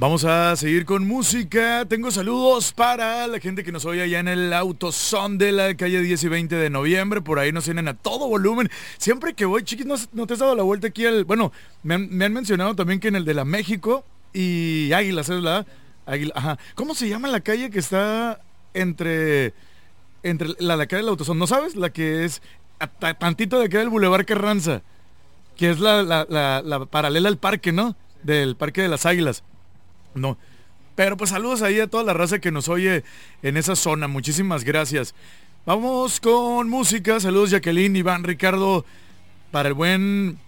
Vamos a seguir con música. Tengo saludos para la gente que nos oye allá en el Autosón de la calle 10 y 20 de noviembre. Por ahí nos tienen a todo volumen. Siempre que voy, chiquis, no te has dado la vuelta aquí al... Bueno, me han mencionado también que en el de la México y Águilas, ¿es la Águila? Ajá. ¿Cómo se llama la calle que está entre la calle del Autosón? ¿No sabes? La que es tantito de acá del Boulevard Carranza, que es la paralela al parque, ¿no? Del Parque de las Águilas. No, pero pues saludos ahí a toda la raza que nos oye en esa zona, muchísimas gracias. Vamos con música, saludos Jacqueline, Iván, Ricardo, para el buen